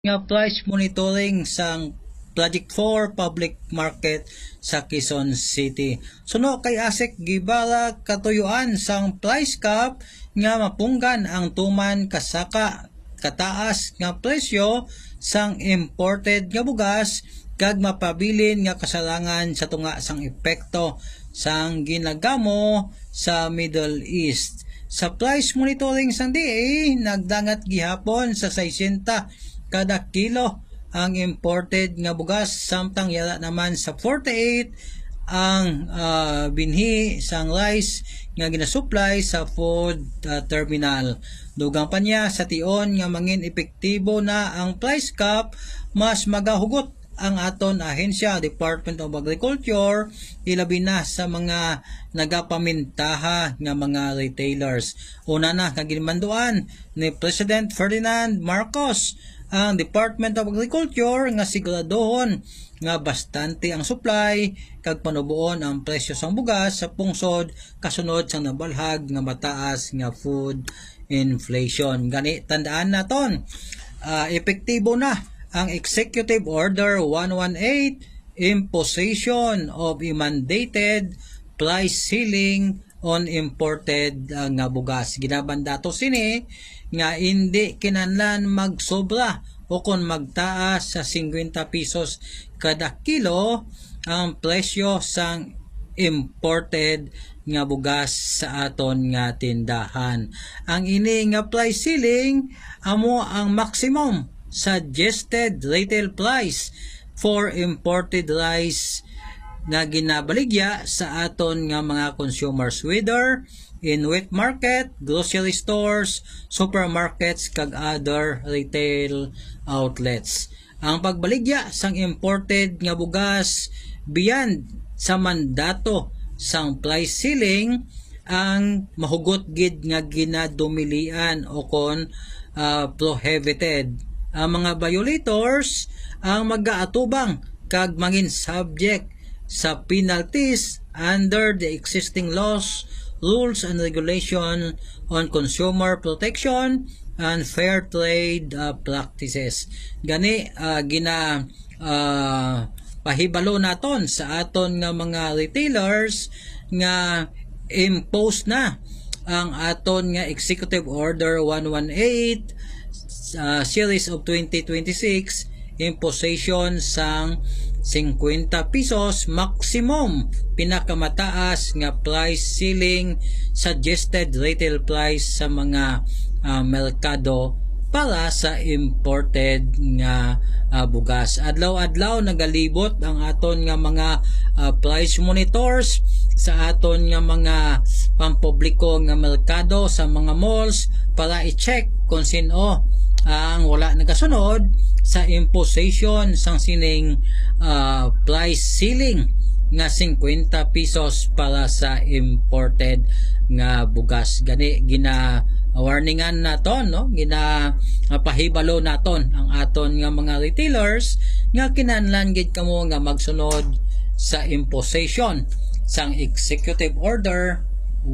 nga price monitoring sang Project 4 Public Market sa Quezon City. Suno kay ASEC gibala katuyuan sang price cap nga mapunggan ang tuman kasaka kataas nga presyo sang imported nga bugas kag mapabilin nga kasalangan sa tunga sang epekto sang ginagamo sa Middle East. Sa price monitoring sang DA nagdangat gihapon sa 60 kada kilo ang imported nga bugas samtang yala naman sa 48 ang binhi sang rice nga ginasupply sa food terminal. Dugang pa niya sa tion nga mangin epektibo na ang price cap, mas magahugot ang aton ahensya Department of Agriculture ilabi na sa mga nagapamintaha nga mga retailers. Una na kaginmanduan ni President Ferdinand Marcos ang Department of Agriculture nga siguradohon nga bastante ang supply kag panubuon ang presyo sang bugas sa pungsod kasunod sang nabalhag nga mataas nga food inflation. Gani tandaan naton, epektibo na ang Executive Order 118 imposition of a mandated price ceiling on imported nga bugas. Ginabandato sini nga hindi kinahanglan magsobra o kung magtaas sa 50 pesos kada kilo ang presyo sang imported nga bugas sa aton nga tindahan. Ang ini nga price ceiling amo ang maximum suggested retail price for imported rice nga ginabaligya sa aton nga mga consumers, whether in wet market, grocery stores, supermarkets kag other retail outlets. Ang pagbaligya sang imported nga bugas beyond sa mandato sang price ceiling ang mahugot gid nga ginadumilian o kon prohibited. Ang mga violators ang mag-aatubang kag mangin subject sa penalties under the existing laws, rules and regulation on consumer protection and fair trade practices. Gani pahibalo naton sa aton nga mga retailers nga impose na ang aton nga Executive Order 118 series of 2026 imposition sang 50 pesos maximum pinakamataas nga price ceiling suggested retail price sa mga merkado para sa imported nga bugas. Adlaw-adlaw nagalibot ang aton nga mga price monitors sa aton nga mga pampubliko nga merkado sa mga malls para i-check kung sino ang wala nagasunod sa imposition sang sining price ceiling nga 50 pesos para sa imported nga bugas. Gani warningan naton, no? Pahibalo naton ang aton nga mga retailers nga kinahanglan gid kamo nga magsunod sa imposition sang Executive Order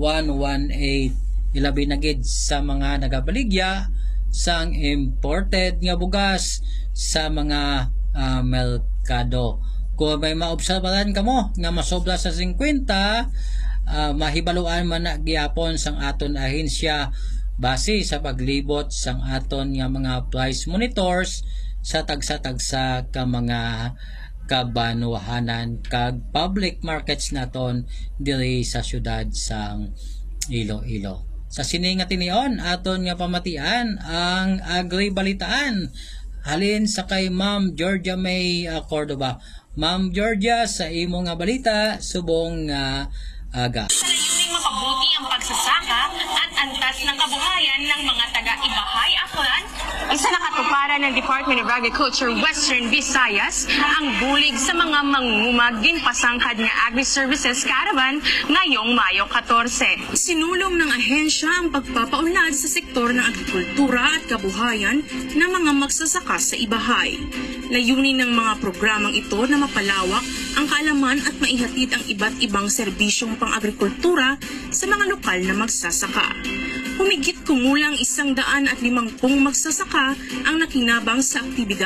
118 ilabi na gid sa mga nagabaligya sang imported nga bugas sa mga merkado. Kung may maobserbahan kamo nga masobra sa 50, mahibaluan man na gihapon sang aton ahensya base sa paglibot sang aton nga mga price monitors sa tagsa-tagsa ka mga kabanwahanan kag public markets naton diri sa syudad sang Iloilo. Sa sini nga tinion aton nga pamatian ang agribalitaan halin sa kay Ma'am Georgia May Cordoba. Ma'am Georgia, sa imo nga balita subong aga. Sa layuning makabuti ang pagsasaka at antas ng kabuhayan ng mga taga-Ibahay, Aklan, isa nakatuparan ng Department of Agriculture Western Visayas ang bulig sa mga mangungumag ginpasangkad nga Agri-Services Caravan ngayong Mayo 14. Sinulong ng ahensya ang pagpapaunlad sa sektor ng agrikultura at kabuhayan ng mga magsasaka sa Ibahay. Layunin ng mga programang ito na mapalawak ang kaalaman at maihatid ang iba't ibang serbisyong pang-agrikultura sa mga lokal na magsasaka. humigit kumulang 150 magsasaka ang nakinabang sa aktibidad